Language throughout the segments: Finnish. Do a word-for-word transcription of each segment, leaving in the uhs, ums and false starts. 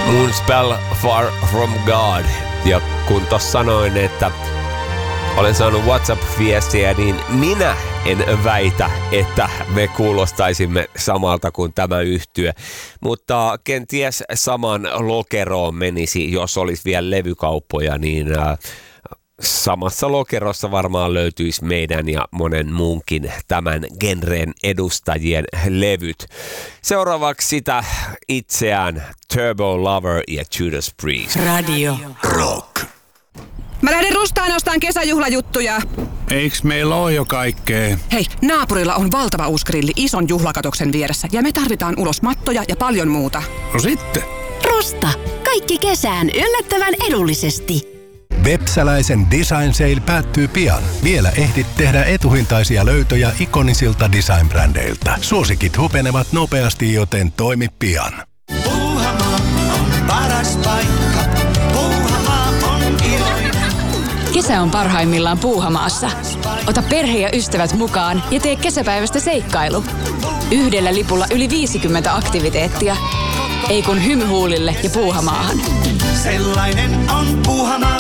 Moonspell Far From God. Ja kun tossa sanoin, että olen saanut WhatsApp-viestiä, niin minä en väitä, että me kuulostaisimme samalta kuin tämä yhtye. Mutta kenties saman lokeroon menisi, jos olisi vielä levykauppoja, niin äh, samassa lokerossa varmaan löytyisi meidän ja monen muunkin tämän genren edustajien levyt. Seuraavaksi sitä itseään Turbo Lover ja Judas Priest. Radio Rock. Mä lähden Rustaan ostaan kesäjuhlajuttuja. Eiks meillä oo jo kaikkea? Hei, naapurilla on valtava uusi grilli ison juhlakatoksen vieressä ja me tarvitaan ulos mattoja ja paljon muuta. No sitten. Rusta. Kaikki kesään yllättävän edullisesti. Vepsäläisen Design Sale päättyy pian. Vielä ehdit tehdä etuhintaisia löytöjä ikonisilta design-brändeiltä. Suosikit hupenevat nopeasti, joten toimi pian. Puuhamaa on paras paikka. Puuhamaa on iloinen. Kesä on parhaimmillaan Puuhamaassa. Ota perhe ja ystävät mukaan ja tee kesäpäivästä seikkailu. Yhdellä lipulla yli viisikymmentä aktiviteettia. Ei kun hymyhuulille ja Puuhamaahan. Sellainen on Puuhamaa.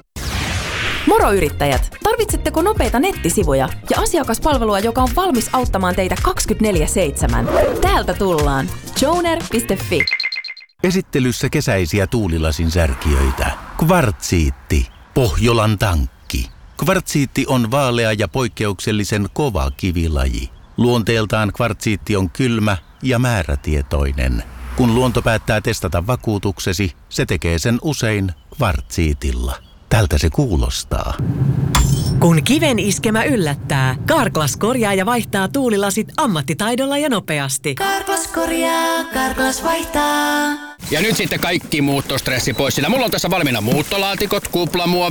Moro yrittäjät! Tarvitsetteko nopeita nettisivuja ja asiakaspalvelua, joka on valmis auttamaan teitä kaksikymmentäneljä seitsemän? Täältä tullaan. joner piste fi. Esittelyssä kesäisiä tuulilasin särkijöitä. Kvartsiitti. Pohjolan tankki. Kvartsiitti on vaalea ja poikkeuksellisen kova kivilaji. Luonteeltaan kvartsiitti on kylmä ja määrätietoinen. Kun luonto päättää testata vakuutuksesi, se tekee sen usein kvartsiitilla. Tältä se kuulostaa. Kun kiven iskemä yllättää, Carglass korjaa ja vaihtaa tuulilasit ammattitaidolla ja nopeasti. Carglass korjaa, Carglass vaihtaa. Ja nyt sitten kaikki muuttostressi pois, sillä mulla on tässä valmiina muuttolaatikot, kuplamuovi,